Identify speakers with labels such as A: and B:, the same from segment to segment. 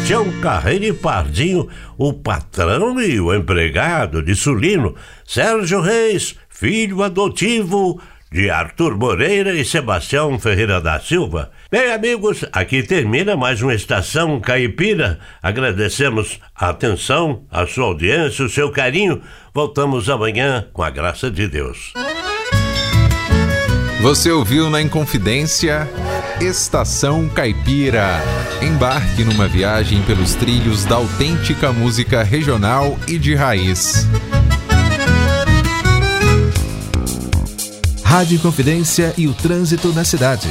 A: Sebastião Carreira e Pardinho, o patrão e o empregado de Sulino, Sérgio Reis, filho adotivo de Arthur Moreira e Sebastião Ferreira da Silva. Bem, amigos, aqui termina mais uma Estação Caipira. Agradecemos a atenção, a sua audiência, o seu carinho. Voltamos amanhã com a graça de Deus.
B: Você ouviu na Inconfidência Estação Caipira. Embarque numa viagem pelos trilhos da autêntica música regional e de raiz.
C: Rádio Inconfidência e o trânsito na cidade.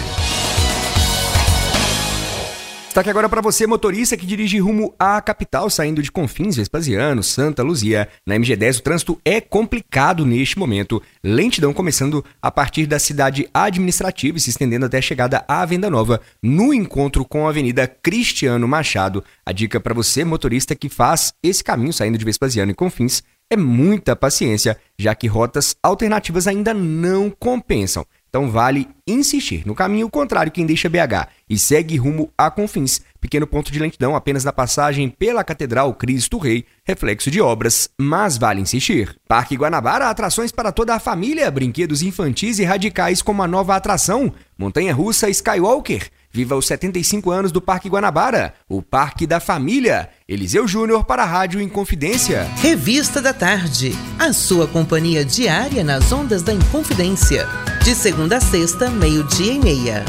C: Destaque agora para você, motorista que dirige rumo à capital, saindo de Confins, Vespasiano, Santa Luzia. Na MG10 o trânsito é complicado neste momento. Lentidão começando a partir da cidade administrativa e se estendendo até a chegada à Venda Nova, no encontro com a Avenida Cristiano Machado. A dica para você, motorista que faz esse caminho saindo de Vespasiano e Confins, é muita paciência, já que rotas alternativas ainda não compensam. Então vale insistir no caminho contrário quem deixa BH e segue rumo a Confins. Pequeno ponto de lentidão apenas na passagem pela Catedral Cristo Rei, reflexo de obras, mas vale insistir. Parque Guanabara, atrações para toda a família, brinquedos infantis e radicais como a nova atração Montanha-russa Skywalker. Viva os 75 anos do Parque Guanabara, o Parque da Família. Eliseu Júnior para a Rádio Inconfidência.
D: Revista da Tarde, a sua companhia diária nas ondas da Inconfidência. De segunda a sexta, 12:30.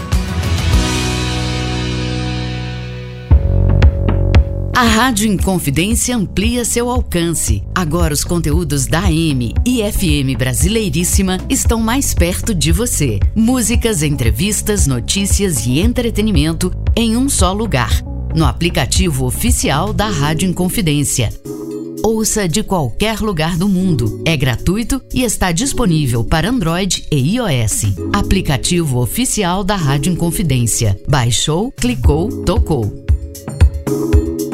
E: A Rádio Inconfidência amplia seu alcance. Agora os conteúdos da AM e FM Brasileiríssima estão mais perto de você. Músicas, entrevistas, notícias e entretenimento em um só lugar. No aplicativo oficial da Rádio Inconfidência. Ouça de qualquer lugar do mundo. É gratuito e está disponível para Android e iOS. Aplicativo oficial da Rádio Inconfidência. Baixou, clicou, tocou.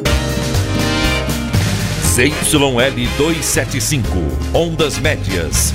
F: ZYL 275, ondas médias,